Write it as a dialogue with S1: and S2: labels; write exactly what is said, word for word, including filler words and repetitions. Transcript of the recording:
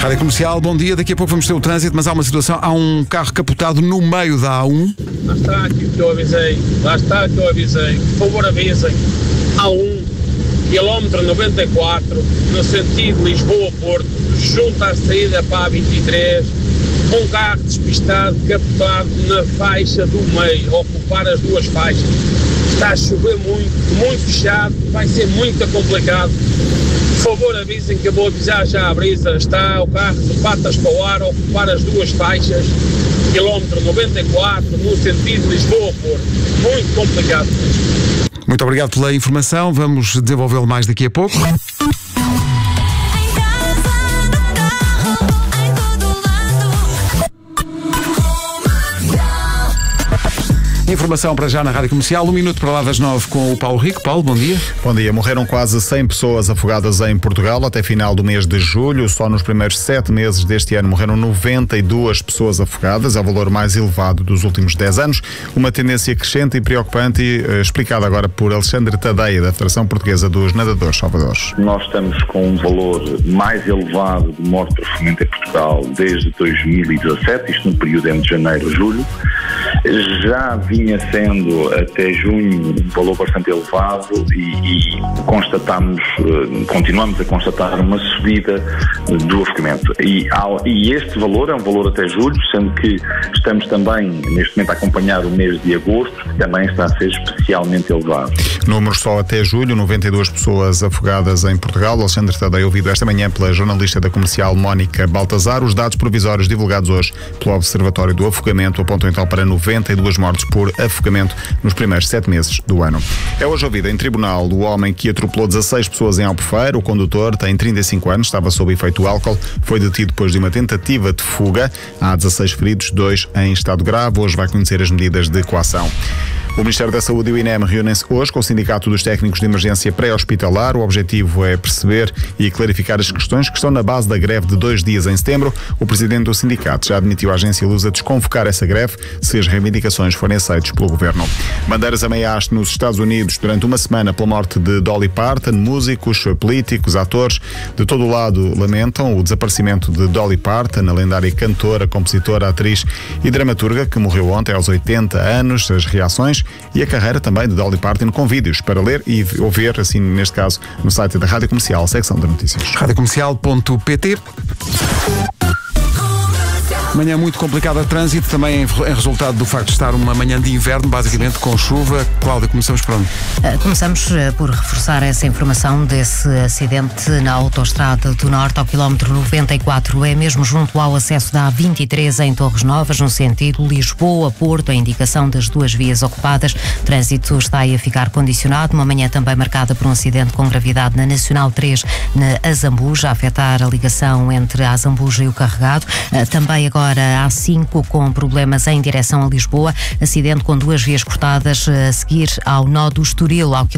S1: Rádio Comercial, bom dia. Daqui a pouco vamos ter o trânsito, mas há uma situação, há um carro capotado no meio da A um.
S2: Lá está aquilo que eu avisei, lá está que eu avisei. Por favor, avisem. A um, quilómetro noventa e quatro, no sentido Lisboa-Porto, junto à saída para a vinte e três, um carro despistado, capotado na faixa do meio, a ocupar as duas faixas. Está a chover muito, muito fechado, vai ser muito complicado. Por favor, avisem que eu vou avisar já a brisa. Está o carro de patas para o ar a ocupar as duas faixas, quilómetro noventa e quatro, no sentido Lisboa-Porto. Muito complicado.
S1: Muito obrigado pela informação, vamos desenvolvê-lo mais daqui a pouco. Informação para já na Rádio Comercial, um minuto para lá das nove com o Paulo Rico. Paulo, bom dia.
S3: Bom dia. Morreram quase cem pessoas afogadas em Portugal até final do mês de julho. Só nos primeiros sete meses deste ano morreram noventa e duas pessoas afogadas, é o valor mais elevado dos últimos dez anos. Uma tendência crescente e preocupante, e, uh, explicada agora por Alexandre Tadeia, da Federação Portuguesa dos Nadadores Salvadores.
S4: Nós estamos com um valor mais elevado de morte por afogamento em Portugal desde dois mil e dezassete, isto no período entre janeiro e julho. Já vinha sendo até junho um valor bastante elevado e, e constatamos, continuamos a constatar uma subida do afogamento. E, e este valor é um valor até julho, sendo que estamos também, neste momento, a acompanhar o mês de agosto, que também está a ser especialmente elevado.
S3: Números só até julho, noventa e duas pessoas afogadas em Portugal. Alexandre Tadeia, ouvido esta manhã pela jornalista da Comercial Mónica Baltazar. Os dados provisórios divulgados hoje pelo Observatório do Afogamento apontam então para noventa e duas mortes por afogamento nos primeiros sete meses do ano. É hoje ouvido em tribunal o homem que atropelou dezasseis pessoas em Albufeira. O condutor tem trinta e cinco anos, estava sob efeito do álcool, foi detido depois de uma tentativa de fuga. Há dezasseis feridos, dois em estado grave. Hoje vai conhecer as medidas de coação. O Ministério da Saúde e o INEM reúnem-se hoje com o Sindicato dos Técnicos de Emergência Pré-Hospitalar. O objetivo é perceber e clarificar as questões que estão na base da greve de dois dias em setembro. O presidente do sindicato já admitiu à agência Lusa desconvocar essa greve se as reivindicações forem aceitas pelo governo. Bandeiras a meia haste nos Estados Unidos durante uma semana pela morte de Dolly Parton. Músicos, políticos, atores de todo o lado lamentam o desaparecimento de Dolly Parton, a lendária cantora, compositora, atriz e dramaturga que morreu ontem aos oitenta anos. As reações e a carreira também de Dolly Parton com vídeos para ler e ouvir, assim neste caso, no site da Rádio Comercial, secção de notícias.
S1: rádio comercial ponto pt. Manhã muito complicada de trânsito, também em resultado do facto de estar uma manhã de inverno, basicamente com chuva. Cláudia, começamos por onde?
S5: Uh, começamos uh, por reforçar essa informação desse acidente na Autostrada do Norte, ao quilómetro noventa e quatro, é mesmo junto ao acesso da A vinte e três em Torres Novas, no sentido Lisboa-Porto, a indicação das duas vias ocupadas. O trânsito está aí a ficar condicionado, uma manhã também marcada por um acidente com gravidade na Nacional três, na Azambuja, a afetar a ligação entre a Azambuja e o Carregado. Uh, também agora a A cinco com problemas em direção a Lisboa, acidente com duas vias cortadas a seguir ao nó do Estoril, ao